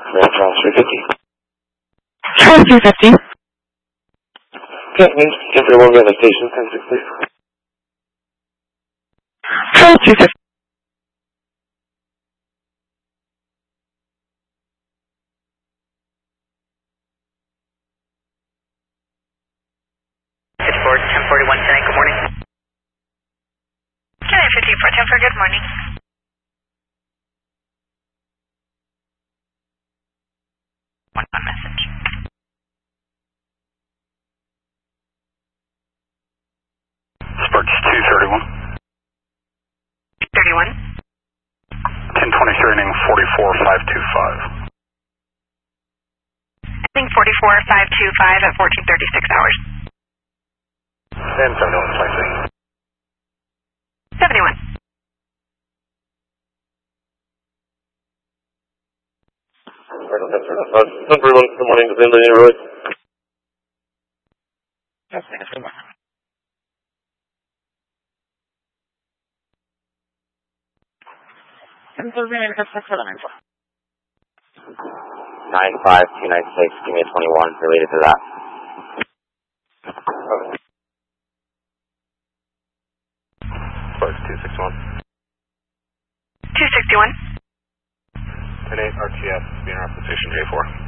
Charles 350. Charles 350. Okay, give her one minute station, 10-6, please. Charles 350. For 1041 tonight, good morning. Can I 50 for 10 for good morning? One message. Sparks 231. 31. 1023 ending 44525. I think 44525 at 1436 hours. And 71, 71. Number 1, good morning, is Anthony Roy. Yes, thanks for morning. And so then it's 6 for the 95296, give me a 21 related to that. Sparks 261. 261. 10-8 RTS, being our position J4.